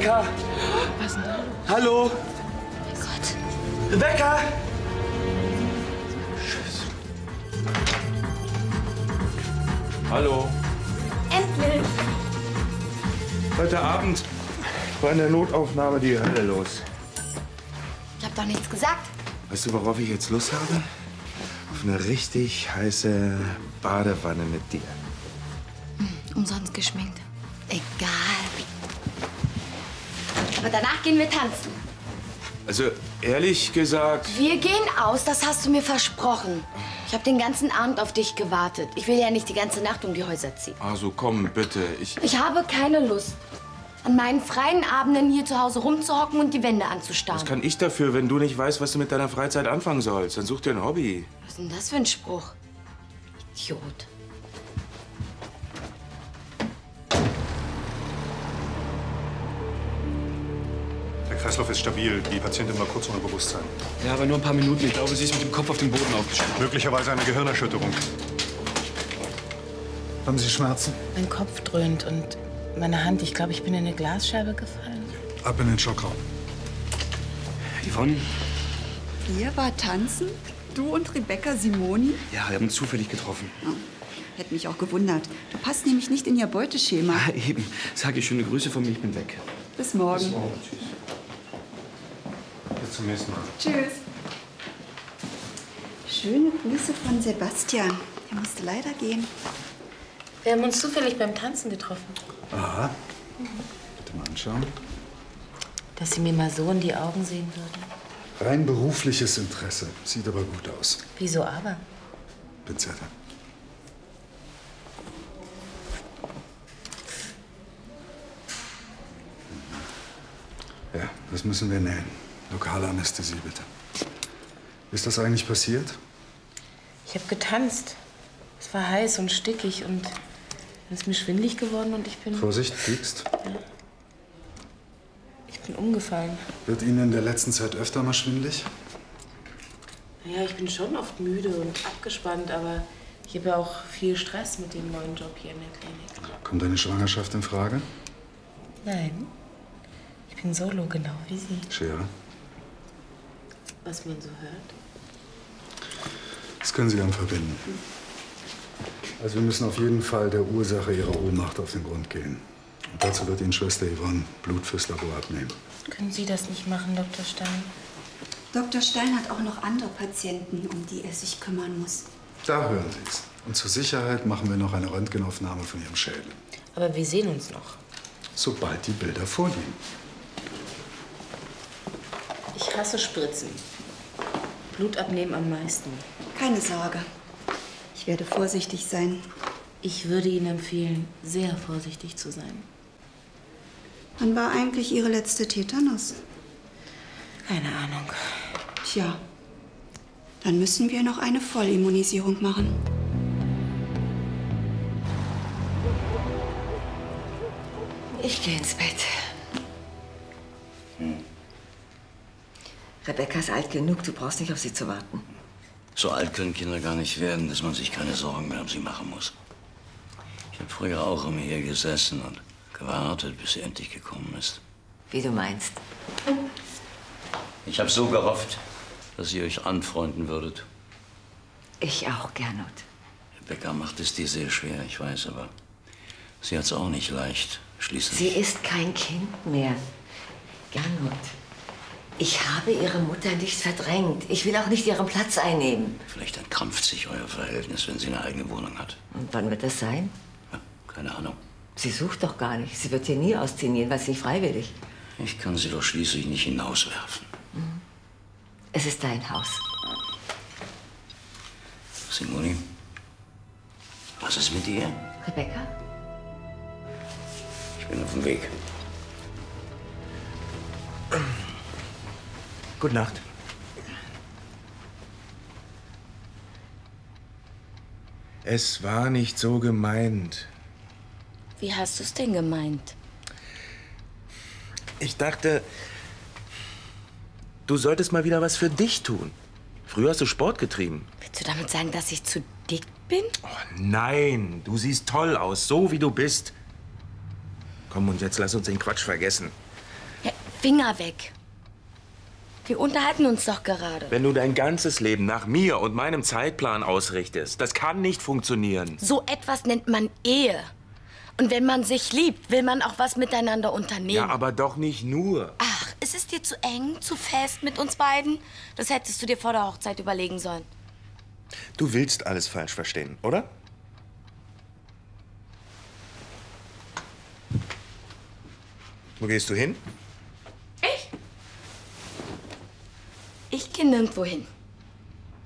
Rebecca! Was ist denn da? Hallo! Mein Gott! Rebecca! Hallo. Endlich! Heute Abend war in der Notaufnahme die Hölle los. Ich hab doch nichts gesagt. Weißt du, worauf ich jetzt Lust habe? Auf eine richtig heiße Badewanne mit dir. Umsonst geschminkt. Egal. Aber danach gehen wir tanzen. Also, ehrlich gesagt... Wir gehen aus, das hast du mir versprochen. Ich habe den ganzen Abend auf dich gewartet. Ich will ja nicht die ganze Nacht um die Häuser ziehen. Also, komm, bitte. Ich habe keine Lust, an meinen freien Abenden hier zu Hause rumzuhocken und die Wände anzustarren. Was kann ich dafür, wenn du nicht weißt, was du mit deiner Freizeit anfangen sollst? Dann such dir ein Hobby. Was ist denn das für ein Spruch? Idiot. Der Kreislauf ist stabil. Die Patientin war kurz ohne Bewusstsein. Ja, aber nur ein paar Minuten. Ich glaube, sie ist mit dem Kopf auf den Boden aufgestanden. Möglicherweise eine Gehirnerschütterung. Haben Sie Schmerzen? Mein Kopf dröhnt und meine Hand. Ich glaube, ich bin in eine Glasscheibe gefallen. Ab in den Schockraum. Yvonne? Ihr war tanzen? Du und Rebecca Simoni? Ja, wir haben uns zufällig getroffen. Oh, hätte mich auch gewundert. Du passt nämlich nicht in ihr Beuteschema. Ja, eben. Sag ihr schöne Grüße von mir, ich bin weg. Bis morgen. Bis morgen. Tschüss. Bis zum nächsten Mal. Tschüss. Schöne Grüße von Sebastian. Er musste leider gehen. Wir haben uns zufällig beim Tanzen getroffen. Aha. Bitte mal anschauen. Dass Sie mir mal so in die Augen sehen würden. Rein berufliches Interesse. Sieht aber gut aus. Wieso aber? Pinzette. Ja, das müssen wir nähen. Lokale Anästhesie, bitte. Ist das eigentlich passiert? Ich habe getanzt. Es war heiß und stickig und dann ist mir schwindelig geworden und ich bin... Vorsicht, piekst. Ja. Ich bin umgefallen. Wird Ihnen in der letzten Zeit öfter mal schwindelig? Ja, ich bin schon oft müde und abgespannt, aber ich habe ja auch viel Stress mit dem neuen Job hier in der Klinik. Kommt eine Schwangerschaft in Frage? Nein. Ich bin solo, genau wie Sie. Schere. Was man so hört. Das können Sie dann verbinden. Also wir müssen auf jeden Fall der Ursache Ihrer Ohnmacht auf den Grund gehen. Und dazu wird Ihnen Schwester Yvonne Blut fürs Labor abnehmen. Können Sie das nicht machen, Dr. Stein? Dr. Stein hat auch noch andere Patienten, um die er sich kümmern muss. Da hören Sie es. Und zur Sicherheit machen wir noch eine Röntgenaufnahme von Ihrem Schädel. Aber wir sehen uns noch. Sobald die Bilder vorliegen. Ich hasse Spritzen. Blut abnehmen am meisten. Keine Sorge. Ich werde vorsichtig sein. Ich würde Ihnen empfehlen, sehr vorsichtig zu sein. Wann war eigentlich Ihre letzte Tetanus? Keine Ahnung. Tja, dann müssen wir noch eine Vollimmunisierung machen. Ich gehe ins Bett. Rebecca ist alt genug, du brauchst nicht auf sie zu warten. So alt können Kinder gar nicht werden, dass man sich keine Sorgen mehr um sie machen muss. Ich habe früher auch immer hier gesessen und gewartet, bis sie endlich gekommen ist. Wie du meinst. Ich habe so gehofft, dass ihr euch anfreunden würdet. Ich auch, Gernot. Rebecca macht es dir sehr schwer, ich weiß, aber sie hat es auch nicht leicht. Schließlich. Sie ist kein Kind mehr. Gernot, ich habe ihre Mutter nicht verdrängt. Ich will auch nicht ihren Platz einnehmen. Vielleicht entkrampft sich euer Verhältnis, wenn sie eine eigene Wohnung hat. Und wann wird das sein? Ja, keine Ahnung. Sie sucht doch gar nicht. Sie wird hier nie ausziehen, jedenfalls nicht freiwillig. Ich kann sie doch schließlich nicht hinauswerfen. Es ist dein Haus. Simoni, was ist mit dir? Rebecca? Ich bin auf dem Weg. Gute Nacht. Es war nicht so gemeint. Wie hast du es denn gemeint? Ich dachte, du solltest mal wieder was für dich tun. Früher hast du Sport getrieben. Willst du damit sagen, dass ich zu dick bin? Oh, nein, du siehst toll aus, so wie du bist. Komm, und jetzt lass uns den Quatsch vergessen. Finger weg. Wir unterhalten uns doch gerade. Wenn du dein ganzes Leben nach mir und meinem Zeitplan ausrichtest, das kann nicht funktionieren. So etwas nennt man Ehe. Und wenn man sich liebt, will man auch was miteinander unternehmen. Ja, aber doch nicht nur. Ach, ist es dir zu eng, zu fest mit uns beiden? Das hättest du dir vor der Hochzeit überlegen sollen. Du willst alles falsch verstehen, oder? Wo gehst du hin? Ich gehe nirgendwo hin.